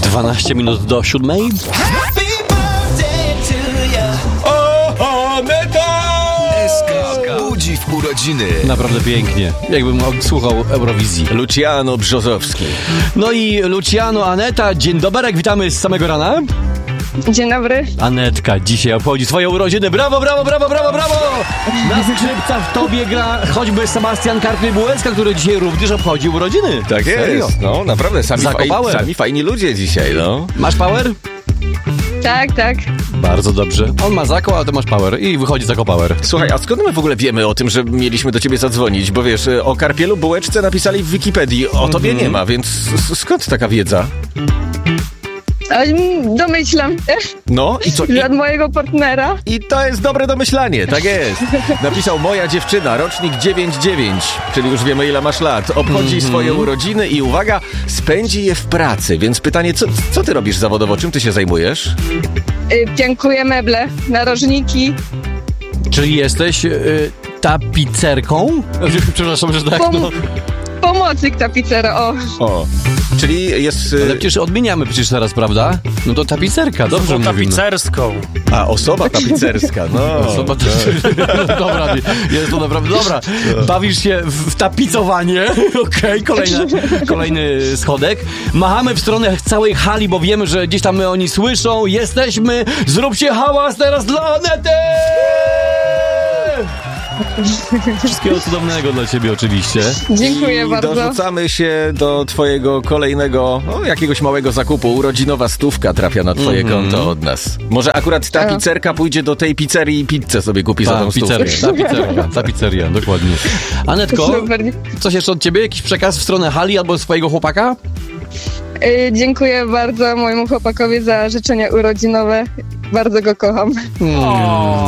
12 minut do 7. SK budzi w urodziny. Naprawdę pięknie. Jakbym słuchał Eurowizji. Luciano Brzozowski. No i Luciano, Aneta, dzień dobry, witamy z samego rana. Dzień dobry. Anetka dzisiaj obchodzi swoje urodziny. Brawo, brawo, brawo, brawo, brawo! Na skrzypcach w tobie gra choćby Sebastian Karpie-Bułecka, który dzisiaj również obchodzi urodziny. Tak Serio? jest. No naprawdę, Zakopałem. sami fajni ludzie dzisiaj, no. Masz power? Tak, tak. Bardzo dobrze. On ma zako, a ty masz power. I wychodzi zako power. Słuchaj, a skąd my w ogóle wiemy o tym, że mieliśmy do ciebie zadzwonić? Bo wiesz, o Karpielu Bułeczce napisali w Wikipedii, o tobie nie ma, więc skąd taka wiedza? Domyślam się, No i co? że od mojego partnera. I to jest dobre domyślanie, tak jest. Napisał moja dziewczyna, rocznik 99, czyli już wiemy ile masz lat. Obchodzi swoje urodziny i uwaga, spędzi je w pracy. Więc pytanie, co ty robisz zawodowo? Czym ty się zajmujesz? Piankuję meble, narożniki. Czyli jesteś tapicerką? Przepraszam, że tak, no. Pomocnik tapicera, o. O, czyli jest... Ale przecież odmieniamy przecież teraz, prawda? No to tapicerka, dobrze mówimy. Tapicerską. A, osoba tapicerska, no. Osoba dobra, jest to naprawdę dobra. Bawisz się w tapicowanie. Okej, kolejny schodek. Machamy w stronę całej hali, bo wiemy, że gdzieś tam my oni słyszą. Jesteśmy. Zróbcie hałas teraz dla Anety! Wszystkiego cudownego dla ciebie oczywiście. Dziękuję I bardzo. dorzucamy się do twojego kolejnego, jakiegoś małego zakupu. Urodzinowa 100 trafia na twoje konto od nas. Może akurat ta pizzerka pójdzie do tej pizzerii i pizzę sobie kupi za tą 100. Ta pizzeria, dokładnie. Anetko, Super. coś jeszcze od ciebie? Jakiś przekaz w stronę hali albo swojego chłopaka? Dziękuję bardzo mojemu chłopakowi za życzenia urodzinowe. Bardzo go kocham.